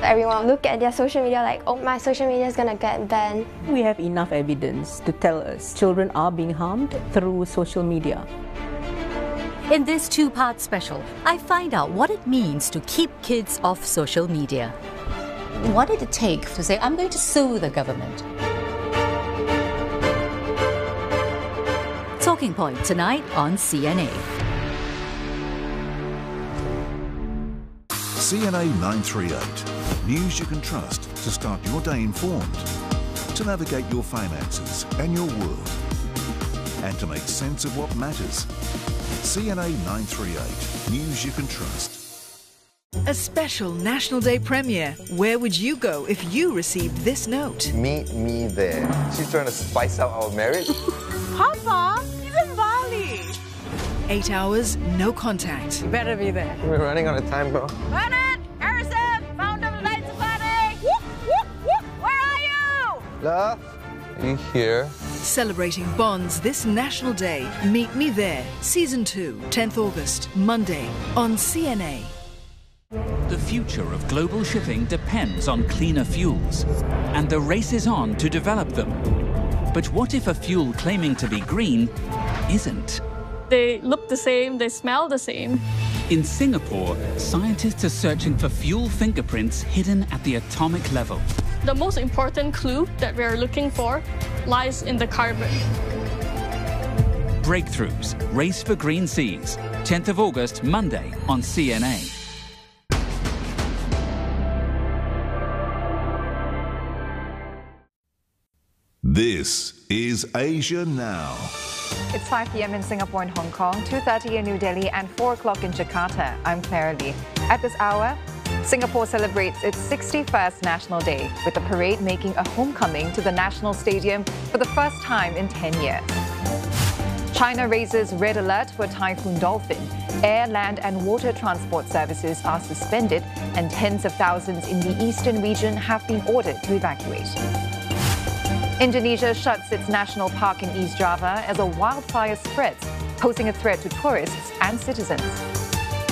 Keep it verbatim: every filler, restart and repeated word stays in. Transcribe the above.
Everyone look at their social media like, oh, my social media is gonna get banned. We have enough evidence to tell us children are being harmed through social media. In this two-part special, I find out what it means to keep kids off social media. What did it take to say, I'm going to sue the government? Talking Point tonight on C N A. C N A nine three eight. News you can trust to start your day informed, to navigate your finances and your world, and to make sense of what matters. C N A nine three eight. News you can trust. A special National Day premiere. Where would you go if you received this note? Meet me there. She's trying to spice up our marriage. Papa, he's in Bali. Eight hours, no contact. You better be there. We're running out of time, bro. Bernard! Harrison! Found them lights of Bali! Whoop, whoop, whoop! Where are you? Love, are you here? Celebrating bonds this National Day. Meet Me There. Season two, tenth August, Monday, on C N A. The future of global shipping depends on cleaner fuels, and the race is on to develop them. But what if a fuel claiming to be green isn't? They look the same, they smell the same. In Singapore, scientists are searching for fuel fingerprints hidden at the atomic level. The most important clue that we're looking for lies in the carbon. Breakthroughs, Race for Green Seas, tenth of August, Monday on C N A. This is Asia Now. It's five p m in Singapore and Hong Kong, two thirty in New Delhi and four o'clock in Jakarta. I'm Clara Lee. At this hour, Singapore celebrates its sixty-first National Day, with the parade making a homecoming to the National Stadium for the first time in ten years. China raises red alert for Typhoon Dolphin. Air, land and water transport services are suspended, and tens of thousands in the eastern region have been ordered to evacuate. Indonesia shuts its national park in East Java as a wildfire spreads, posing a threat to tourists and citizens.